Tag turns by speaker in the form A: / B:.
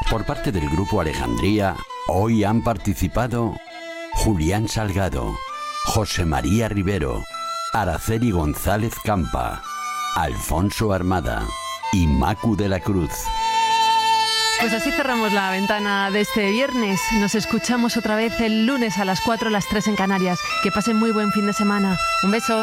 A: Por parte del Grupo Alejandría, hoy han participado Julián Salgado, José María Rivero, Araceli González Campa, Alfonso Armada y Macu de la Cruz.
B: Pues así cerramos la ventana de este viernes. Nos escuchamos otra vez el lunes a las 4, las 3 en Canarias. Que pasen muy buen fin de semana. Un beso.